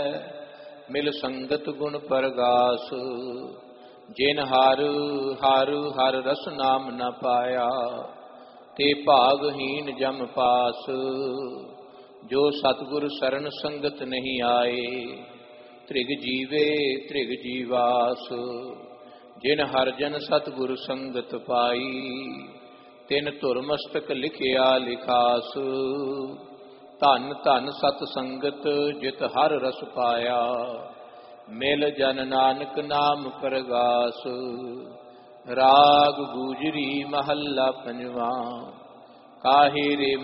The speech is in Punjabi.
ਮਿਲ ਸੰਗਤ ਗੁਣ ਪਰਗਾਸ। ਜਿਨ ਹਰ ਹਰ ਹਰ ਰਸ ਨਾਮ ਨ ਪਾਇਆ, ਤੇ ਭਾਗਹੀਨ ਜਮ ਪਾਸ। ਜੋ ਸਤਿਗੁਰ ਸਰਣ ਸੰਗਤ ਨਹੀਂ ਆਏ, ਤ੍ਰਿਗ ਜੀਵੇ ਤ੍ਰਿਗ ਜੀਵਾਸ। ਜਿਨ ਹਰ ਜਨ ਸਤਿਗੁਰ ਸੰਗਤ ਪਾਈ, ਤਿਨ ਧੁਰ ਮਸਤਕ ਲਿਖਿਆ ਲਿਖਾਸ। ਧਨ ਧਨ ਸਤ ਸੰਗਤ ਜਿਤ ਹਰ ਰਸ ਪਾਇਆ, ਮਿਲ ਜਨ ਨਾਨਕ ਨਾਮ ਪਰਗਾਸ। ਰਾਗ ਗੂਜਰੀ ਮਹੱਲਾ ਪੰਜਵਾ। ਕਾਹੇ ਰੇ